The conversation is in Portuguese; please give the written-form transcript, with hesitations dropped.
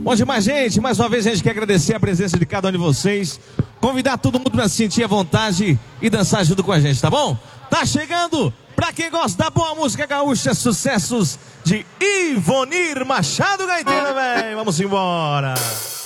Bom demais, gente. Mais uma vez a gente quer agradecer a presença de cada um de vocês. Convidar todo mundo para se sentir à vontade e dançar junto com a gente, tá bom? Tá chegando, pra quem gosta da boa música gaúcha, sucessos de Ivonir Machado Gaiteiro, velho. Vamos embora.